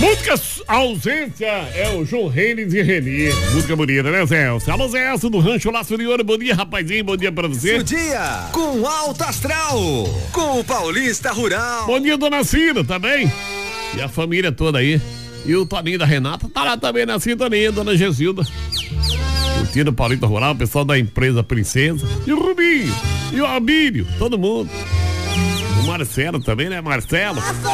Música ausência é o João Reis e Reni. Música bonita, né, Zé? Alô, Zé, do Rancho Laço de Ouro. Bom dia, rapazinho. Bom dia pra você. Bom dia com Alto Astral, com o Paulista Rural. Bom dia, dona Cida, tá bem? E a família toda aí. E o Toninho da Renata tá lá também na sintonia, dona Gesilda. Curtindo o Paulista Rural, o pessoal da empresa Princesa. E o Rubinho, e o Abílio, todo mundo. O Marcelo também, né, Marcelo?